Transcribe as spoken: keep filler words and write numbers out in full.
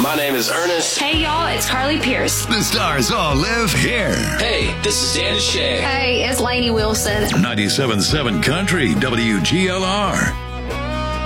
My name is Ernest. Hey, y'all, it's Carly Pierce. The stars all live here. Hey, this is Dan Shay. Hey, it's Lainey Wilson. ninety-seven point seven Country, W G L R.